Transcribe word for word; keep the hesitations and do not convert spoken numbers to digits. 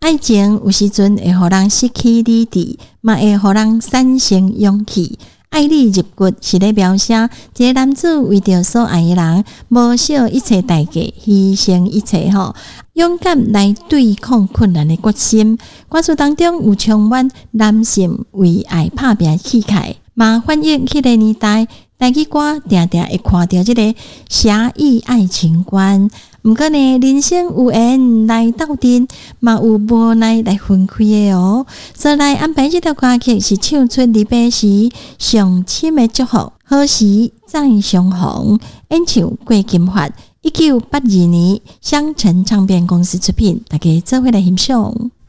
爱情有时阵会互人失去理智，嘛会互人产生勇气。爱你入骨是咧描写一个男子为着所爱的人，无惜一切代价，牺牲一切吼，勇敢来对抗困难的决心。歌词当中有充满男性为爱拍拼气概，嘛反映迄个年代台语歌定定会看到这个侠义爱情观。毋过呢，人生有缘来斗阵，嘛有无奈来分开的哦。所以来安排这条歌曲是唱出离别时上深的祝福，何时再相逢？演唱郭金发，一九八二年香城唱片公司出品，大家做伙来欣赏。